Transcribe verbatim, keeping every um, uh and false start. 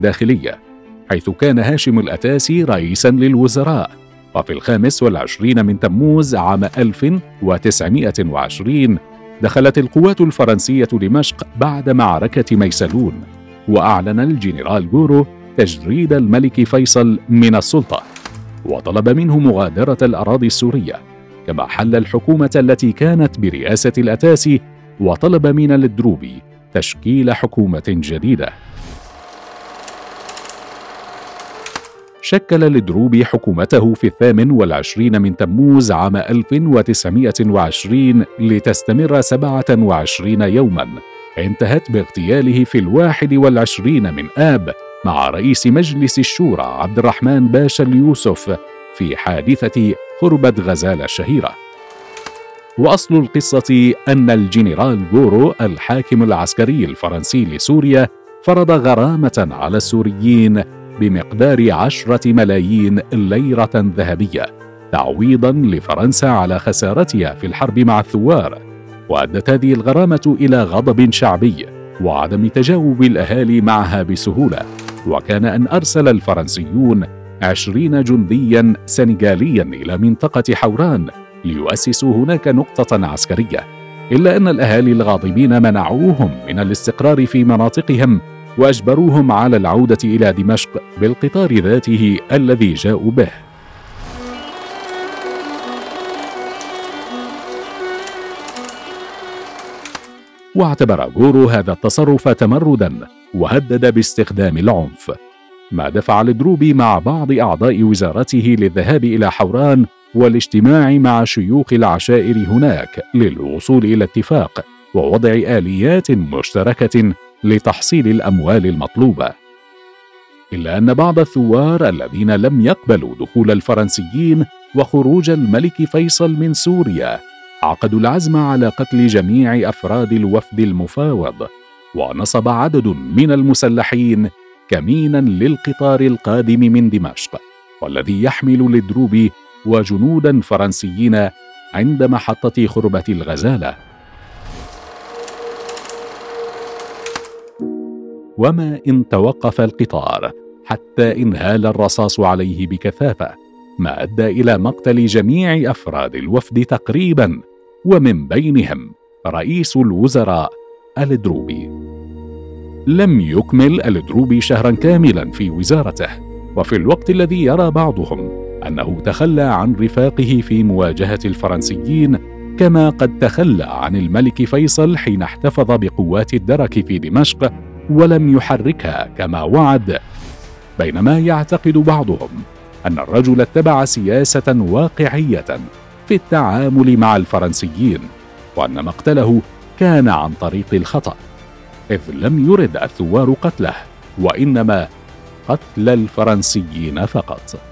داخلية، حيث كان هاشم الأتاسي رئيسا للوزراء. وفي الخامس والعشرين من تموز عام ألف وتسعمائة وعشرين دخلت القوات الفرنسية دمشق بعد معركة ميسلون، وأعلن الجنرال غورو تجريد الملك فيصل من السلطة، وطلب منه مغادرة الأراضي السورية، كما حل الحكومة التي كانت برئاسة الأتاسي، وطلب من الدروبي تشكيل حكومة جديدة. شكل الدروبي حكومته في الثامن والعشرين من تموز عام ألف وتسعمائة وعشرين لتستمر سبعة وعشرين يوما، انتهت باغتياله في الواحد والعشرين من آب مع رئيس مجلس الشورى عبد الرحمن باشا اليوسف في حادثة خربة غزالة الشهيرة. وأصل القصة أن الجنرال غورو الحاكم العسكري الفرنسي لسوريا فرض غرامة على السوريين بمقدار عشرة ملايين ليرة ذهبية تعويضا لفرنسا على خسارتها في الحرب مع الثوار، وأدت هذه الغرامة إلى غضب شعبي وعدم تجاوب الأهالي معها بسهولة. وكان أن أرسل الفرنسيون عشرين جنديا سنغاليا إلى منطقة حوران ليؤسسوا هناك نقطة عسكرية، إلا أن الأهالي الغاضبين منعوهم من الاستقرار في مناطقهم وأجبروهم على العودة إلى دمشق بالقطار ذاته الذي جاءوا به. واعتبر غورو هذا التصرف تمردا وهدد باستخدام العنف، ما دفع الدروبي مع بعض أعضاء وزارته للذهاب إلى حوران والاجتماع مع شيوخ العشائر هناك للوصول إلى اتفاق ووضع آليات مشتركة لتحصيل الأموال المطلوبة. إلا أن بعض الثوار الذين لم يقبلوا دخول الفرنسيين وخروج الملك فيصل من سوريا عقدوا العزم على قتل جميع أفراد الوفد المفاوض، ونصب عدد من المسلحين كمينا للقطار القادم من دمشق والذي يحمل الدروبي وجنودا فرنسيين عند محطة خربة الغزالة. وما إن توقف القطار حتى انهال الرصاص عليه بكثافة، ما أدى إلى مقتل جميع أفراد الوفد تقريبا، ومن بينهم رئيس الوزراء الدروبي. لم يكمل الدروبي شهرا كاملا في وزارته، وفي الوقت الذي يرى بعضهم أنه تخلى عن رفاقه في مواجهة الفرنسيين، كما قد تخلى عن الملك فيصل حين احتفظ بقوات الدرك في دمشق ولم يحركها كما وعد، بينما يعتقد بعضهم أن الرجل اتبع سياسة واقعية في التعامل مع الفرنسيين، وأن مقتله كان عن طريق الخطأ، إذ لم يرد الثوار قتله وإنما قتل الفرنسيين فقط.